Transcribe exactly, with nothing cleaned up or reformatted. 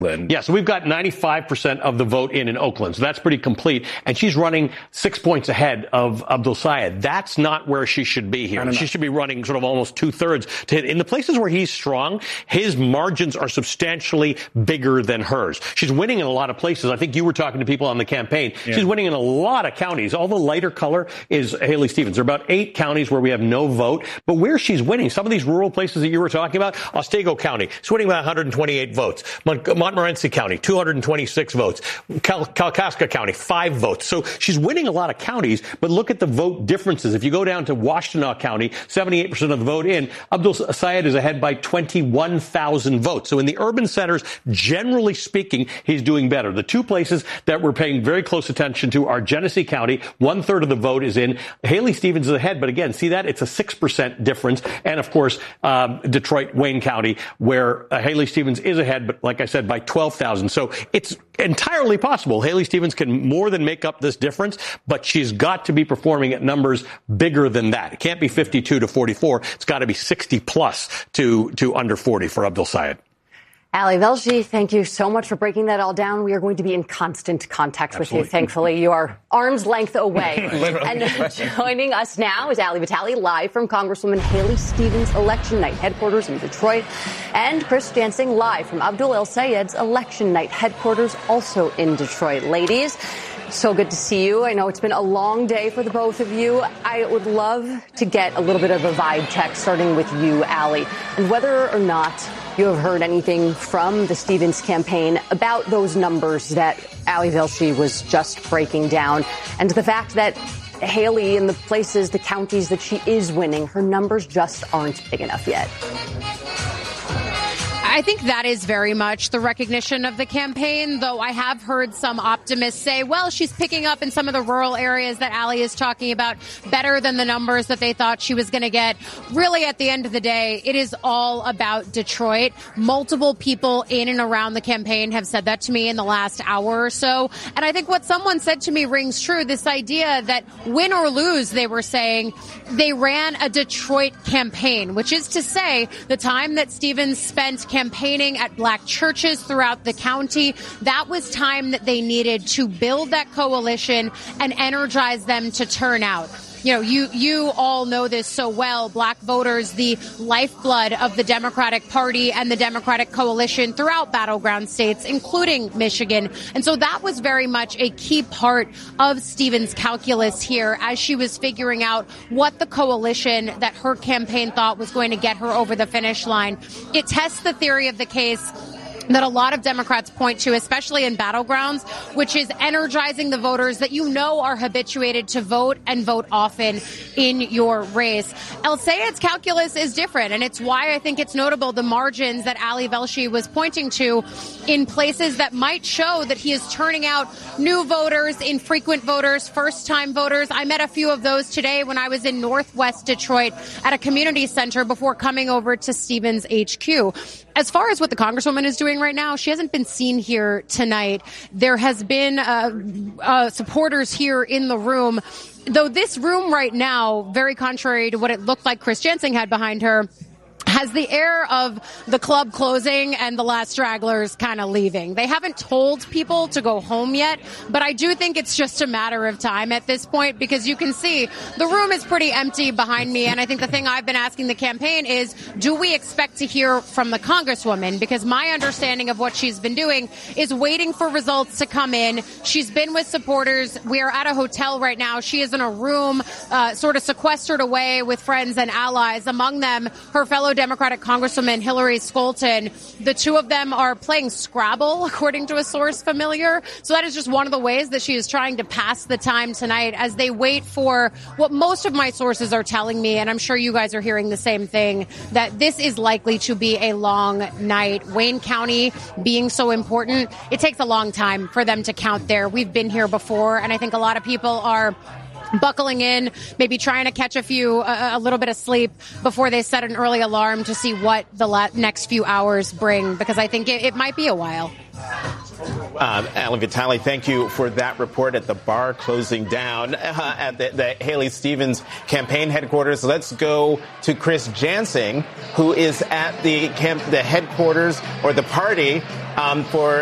Yeah, so we've got ninety-five percent of the vote in in Oakland, so that's pretty complete. And she's running six points ahead of Abdul Sayed. That's not where she should be here. She should be running sort of almost two-thirds. To hit. In the places where he's strong, his margins are substantially bigger than hers. She's winning in a lot of places. I think you were talking to people on the campaign. Yeah. She's winning in a lot of counties. All the lighter color is Haley Stevens. There are about eight counties where we have no vote. But where she's winning, some of these rural places that you were talking about, Otsego County, she's winning by one hundred twenty-eight votes. Mont- Montmorency County, two hundred twenty-six votes. Cal- Kalkaska County, five votes. So she's winning a lot of counties, but look at the vote differences. If you go down to Washtenaw County, seventy-eight percent of the vote in, Abdul Sayed is ahead by twenty-one thousand votes. So in the urban centers, generally speaking, he's doing better. The two places that we're paying very close attention to are Genesee County. One third of the vote is in. Haley Stevens is ahead, but again, see that? It's a six percent difference. And of course, um, Detroit, Wayne County, where uh, Haley Stevens is ahead, but like I said, by twelve thousand. So it's entirely possible Haley Stevens can more than make up this difference, but she's got to be performing at numbers bigger than that. It can't be fifty-two to forty-four. It's got to be sixty plus to, to under forty for Abdul Sayed. Ali Velshi, thank you so much for breaking that all down. We are going to be in constant contact Absolutely. with you. Thankfully, you are arm's length away. And joining us now is Ali Vitale, live from Congresswoman Haley Stevens' election night headquarters in Detroit, and Chris Jansing, live from Abdul El Sayed's election night headquarters, also in Detroit. Ladies, so good to see you. I know it's been a long day for the both of you. I would love to get a little bit of a vibe check, starting with you, Ali, and whether or not you have heard anything from the Stevens campaign about those numbers that Ali Velshi was just breaking down, and the fact that Haley, in the places, the counties that she is winning, her numbers just aren't big enough yet. I think that is very much the recognition of the campaign, though I have heard some optimists say, well, she's picking up in some of the rural areas that Ali is talking about better than the numbers that they thought she was going to get. Really, at the end of the day, it is all about Detroit. Multiple people in and around the campaign have said that to me in the last hour or so. And I think what someone said to me rings true, this idea that win or lose, they were saying, they ran a Detroit campaign, which is to say the time that Stevens spent campaigning campaigning at black churches throughout the county, that was time that they needed to build that coalition and energize them to turn out. You know, you, you all know this so well. Black voters, the lifeblood of the Democratic Party and the Democratic coalition throughout battleground states, including Michigan. And so that was very much a key part of Stevens' calculus here as she was figuring out what the coalition that her campaign thought was going to get her over the finish line. It tests the theory of the case that a lot of Democrats point to, especially in battlegrounds, which is energizing the voters that you know are habituated to vote and vote often in your race. El Sayed's calculus is different, and it's why I think it's notable the margins that Ali Velshi was pointing to in places that might show that he is turning out new voters, infrequent voters, first-time voters. I met a few of those today when I was in Northwest Detroit at a community center before coming over to Stevens H Q. As far as what the Congresswoman is doing right now, she hasn't been seen here tonight. There has been uh, uh, supporters here in the room, though this room right now, very contrary to what it looked like Chris Jansing had behind her, has the air of the club closing and the last stragglers kind of leaving. They haven't told people to go home yet, but I do think it's just a matter of time at this point, because you can see the room is pretty empty behind me. And I think the thing I've been asking the campaign is, do we expect to hear from the Congresswoman? Because my understanding of what she's been doing is waiting for results to come in. She's been with supporters. We are at a hotel right now. She is in a room uh, sort of sequestered away with friends and allies, among them her fellow Democratic Congresswoman Hillary Scholten. The two of them are playing Scrabble, according to a source familiar. So that is just one of the ways that she is trying to pass the time tonight as they wait for what most of my sources are telling me, and I'm sure you guys are hearing the same thing, that this is likely to be a long night. Wayne County being so important, it takes a long time for them to count there. We've been here before, and I think a lot of people are buckling in, maybe trying to catch a few, uh, a little bit of sleep before they set an early alarm to see what the la- next few hours bring, because I think it, it might be a while. Uh, Ali Vitale, thank you for that report at the bar closing down uh, at the, the Haley Stevens campaign headquarters. Let's go to Chris Jansing, who is at the camp, the headquarters or the party um, for